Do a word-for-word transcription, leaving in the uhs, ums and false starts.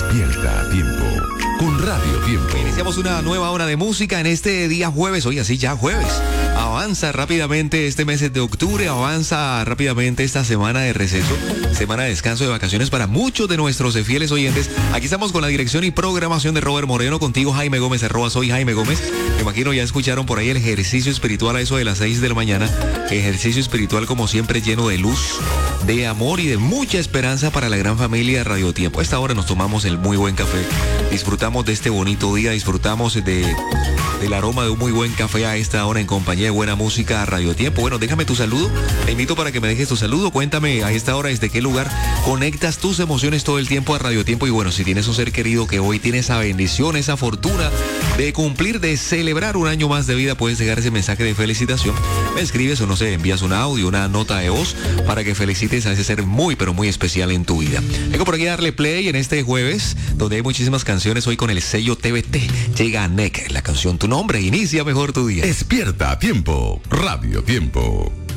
Despierta a tiempo con Radio Tiempo. Iniciamos una nueva hora de música en este día jueves. Hoy así ya jueves. Avanza rápidamente este mes de octubre, avanza rápidamente esta semana de receso, semana de descanso de vacaciones para muchos de nuestros fieles oyentes. Aquí estamos con la dirección y programación de Robert Moreno, contigo Jaime Gómez, arroba soy Jaime Gómez. Me imagino ya escucharon por ahí el ejercicio espiritual a eso de las seis de la mañana. Ejercicio espiritual como siempre lleno de luz, de amor y de mucha esperanza para la gran familia de Radio Tiempo. A esta hora nos tomamos el muy buen café, disfrutamos de este bonito día, disfrutamos de... del aroma de un muy buen café a esta hora en compañía de buena música a Radio Tiempo. Bueno, déjame tu saludo. Te invito para que me dejes tu saludo. Cuéntame a esta hora desde qué lugar conectas tus emociones todo el tiempo a Radio Tiempo. Y bueno, si tienes un ser querido que hoy tiene esa bendición, esa fortuna de cumplir, de celebrar un año más de vida, puedes dejar ese mensaje de felicitación. Me escribes o no sé, envías un audio, una nota de voz para que felicites a ese ser muy, pero muy especial en tu vida. Vengo por aquí a darle play en este jueves, donde hay muchísimas canciones. Hoy con el sello T V T llega N E C, la canción Tu Nombre. Inicia mejor tu día. Despierta a tiempo, Radio Tiempo.